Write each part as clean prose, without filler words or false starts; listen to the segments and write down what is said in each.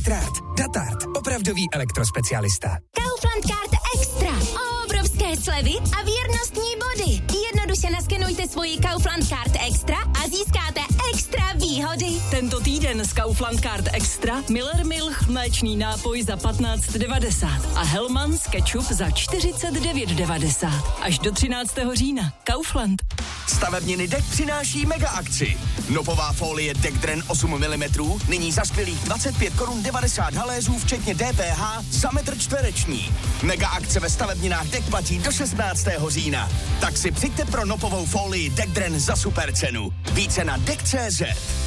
Elektrát. Datart. Opravdový elektrospecialista. Kaufland Card Extra. Obrovské slevy a věrnostní body. Jednoduše naskenujte svoji Kaufland Card Extra a získáte extra výhody. Tento týden z Kaufland Card Extra Miller Milch mléčný nápoj za 15,90 a Hellmann's ketchup za 49,90. Až do 13. října. Kaufland. Stavebniny DEK přináší mega akci. Nová folie Dekdren 8 mm nyní za skvělých 25 korun 90 haléřů včetně DPH za metr čtvereční. Mega akce ve stavebninách DEK platí do 16. října. Tak si přijďte pro nopovou folii Dekdren za super cenu. Více na dek.cz.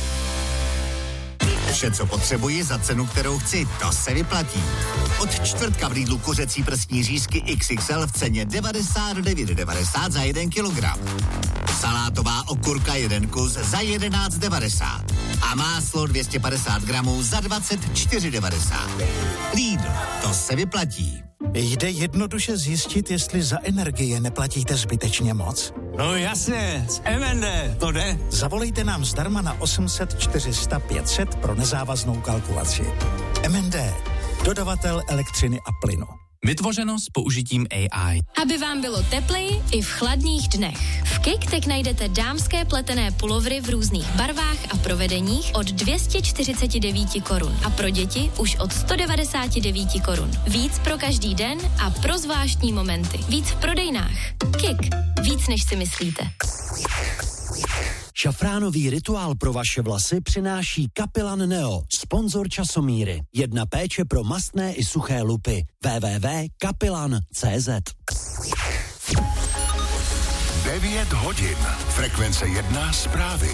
Vše, co potřebuji za cenu, kterou chci, to se vyplatí. Od čtvrtka v Lidlu kuřecí prsní řízky XXL v ceně 99,90 za 1 kilogram. Salátová okurka 1 kus za 11,90. A máslo 250 gramů za 24,90. Lidl, to se vyplatí. Jde jednoduše zjistit, jestli za energie neplatíte zbytečně moc? No jasně, z MND, to jde. Zavolejte nám zdarma na 800 400 500 pro nezávaznou kalkulaci. MND, dodavatel elektřiny a plynu. Vytvořeno s použitím AI. Aby vám bylo tepleji i v chladných dnech. V Kik najdete dámské pletené pulovry v různých barvách a provedeních od 249 korun a pro děti už od 199 korun. Víc pro každý den a pro zvláštní momenty. Víc v prodejnách. Kik. Víc než si myslíte. Šafránový rituál pro vaše vlasy přináší Kapilan Neo, sponzor časomíry. Jedna péče pro mastné i suché lupy. www.kapilan.cz 9 hodin. Frekvence 1 zprávy.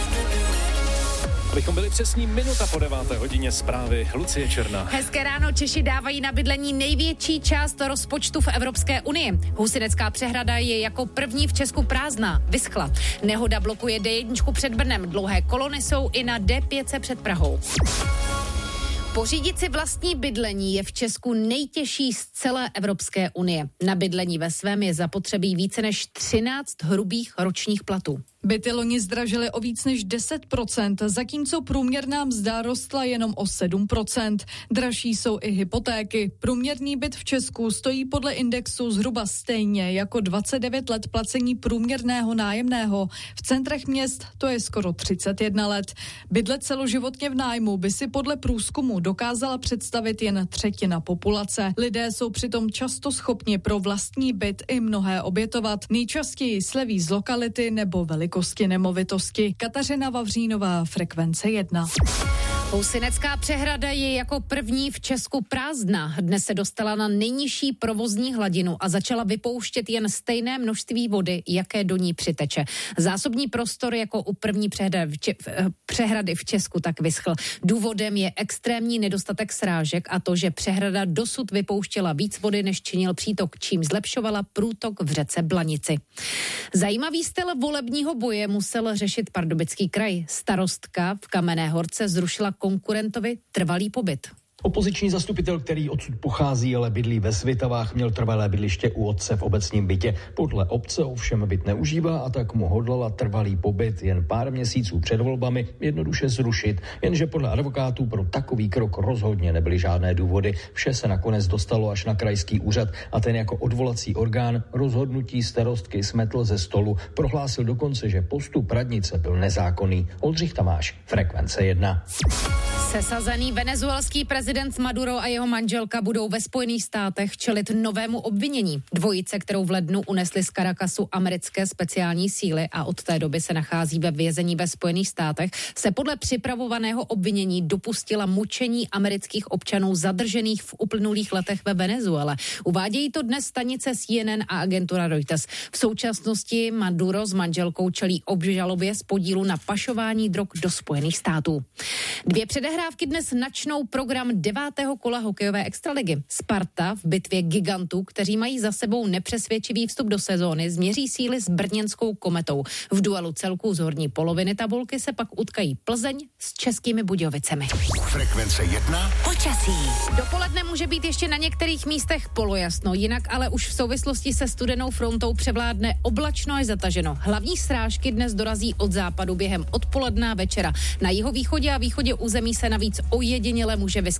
Abychom byli přesní, minuta po 9. hodině zprávy. Lucie Černá. Hezké ráno, Češi dávají na bydlení největší část rozpočtu v Evropské unii. Husinecká přehrada je jako první v Česku prázdná, vyschla. Nehoda blokuje D1 před Brnem, dlouhé kolony jsou i na D5 před Prahou. Pořídit si vlastní bydlení je v Česku nejtěžší z celé Evropské unie. Na bydlení ve svém je zapotřebí více než 13 hrubých ročních platů. Byty loni zdražily o víc než 10%, zatímco průměrná mzda rostla jenom o 7%. Dražší jsou i hypotéky. Průměrný byt v Česku stojí podle indexu zhruba stejně jako 29 let placení průměrného nájemného. V centrech měst to je skoro 31 let. Bydlet celoživotně v nájmu by si podle průzkumu dokázala představit jen třetina populace. Lidé jsou přitom často schopni pro vlastní byt i mnohé obětovat. Nejčastěji sleví z lokality nebo velikosti nemovitosti. Kateřina Vavřínová, Frekvence 1. Husinecká přehrada je jako první v Česku prázdná. Dnes se dostala na nejnižší provozní hladinu a začala vypouštět jen stejné množství vody, jaké do ní přiteče. Zásobní prostor jako u první přehrady v Česku tak vyschl. Důvodem je extrémní nedostatek srážek a to, že přehrada dosud vypouštěla víc vody, než činil přítok, čím zlepšovala průtok v řece Blanici. Zajímavý styl volebního boje musel řešit Pardubický kraj. Starostka v Kamenné Horce zrušila konkurentovi trvalý pobyt. Opoziční zastupitel, který odsud pochází, ale bydlí ve Svitavách, měl trvalé bydliště u otce v obecním bytě. Podle obce ovšem byt neužívá a tak mu hodlala trvalý pobyt jen pár měsíců před volbami jednoduše zrušit. Jenže podle advokátů pro takový krok rozhodně nebyly žádné důvody. Vše se nakonec dostalo až na krajský úřad a ten jako odvolací orgán rozhodnutí starostky smetl ze stolu. Prohlásil dokonce, že postup radnice byl nezákonný. Oldřich Tamáš, Frekvence 1. Sesazený venezuelský prezident Maduro a jeho manželka budou ve Spojených státech čelit novému obvinění. Dvojice, kterou v lednu unesly z Caracasu americké speciální síly a od té doby se nachází ve vězení ve Spojených státech, se podle připravovaného obvinění dopustila mučení amerických občanů zadržených v uplynulých letech ve Venezuele. Uvádějí to dnes stanice CNN a agentura Reuters. V současnosti Maduro s manželkou čelí obžalobě z podílu na pašování drog do Spojených států. Dvě předehrávky dnes načnou program 9. kola hokejové extraligy. Sparta v bitvě gigantů, kteří mají za sebou nepřesvědčivý vstup do sezóny, změří síly s brněnskou Kometou. V duelu celků z horní poloviny tabulky se pak utkají Plzeň s Českými Budějovicemi. Frekvence 1. Počasí. Dopoledne může být ještě na některých místech polojasno, jinak ale už v souvislosti se studenou frontou převládne oblačno až zataženo. Hlavní srážky dnes dorazí od západu během odpoledne a večera. Na jihovýchodě a východě území se navíc ojediněle může vyskytnout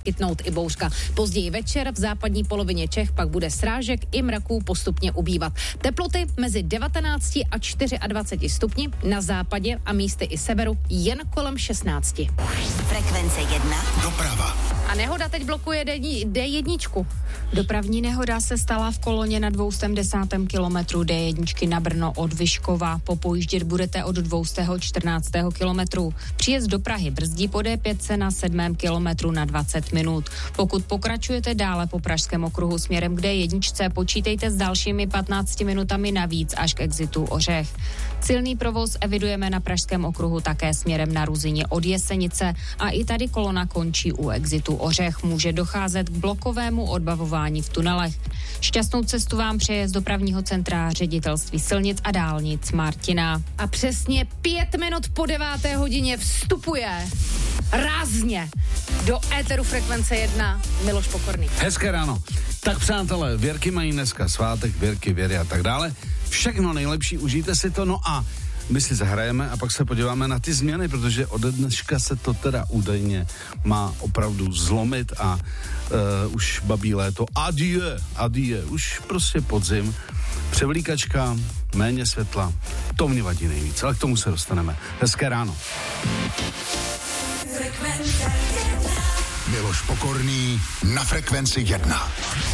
vyskytnout i bouřka. Později večer v západní polovině Čech pak bude srážek i mraků postupně ubývat. Teploty mezi 19 a 24 stupni, na západě a místy i severu jen kolem 16. Frekvence 1. Doprava. A nehoda teď blokuje D1. Dopravní nehoda se stala v Koloně na 210. kilometru D1 na Brno od Vyškova. Popojíždět budete od 214. kilometru. Příjezd do Prahy brzdí po D5 na 7. kilometru na 20 minut. Pokud pokračujete dále po Pražském okruhu směrem k D1, počítejte s dalšími 15 minutami navíc až k exitu Ořech. Silný provoz evidujeme na Pražském okruhu také směrem na Ruzyně od Jesenice a i tady kolona končí u exitu Ořech. Může docházet k blokovému odbavování v tunelech. Šťastnou cestu vám přeje z dopravního centra Ředitelství silnic a dálnic Martina. A přesně 5 minut po 9. hodině vstupuje rázně do éteru Frekvence 1 Miloš Pokorný. Hezké ráno. Tak přátelé, Věrky mají dneska svátek, Věrky, Věry a tak dále. Všechno nejlepší, užijte si to, no a my si zahrajeme a pak se podíváme na ty změny, protože ode dneška se to teda údajně má opravdu zlomit a už babí léto. Adieu, už prostě podzim, převlíkačka, méně světla, to mě vadí nejvíc, ale k tomu se dostaneme. Hezké ráno. Miloš Pokorný na Frekvenci 1.